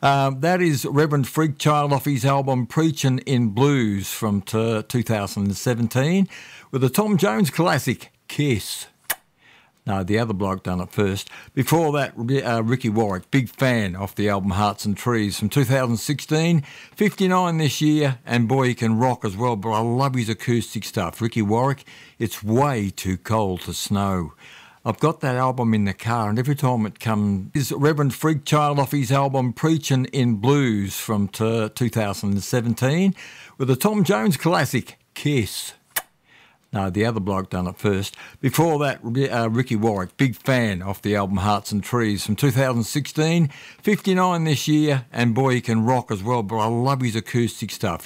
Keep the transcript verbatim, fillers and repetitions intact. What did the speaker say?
Um, that is Reverend Freakchild off his album Preachin' in Blues from t- two thousand seventeen with a Tom Jones classic, Kiss. No, the other bloke done it first. Before that, uh, Ricky Warwick, big fan off the album Hearts and Trees from two thousand sixteen, fifty-nine this year, and boy, he can rock as well, but I love his acoustic stuff. Ricky Warwick, It's Way Too Cold to Snow. I've got that album in the car, and every time it comes, is Reverend Freakchild off his album Preachin' in Blues from t- two thousand seventeen with a Tom Jones classic, Kiss. No, the other bloke done it first. Before that, uh, Ricky Warwick, big fan off the album Hearts and Trees from two thousand sixteen, fifty-nine this year, and boy, he can rock as well, but I love his acoustic stuff.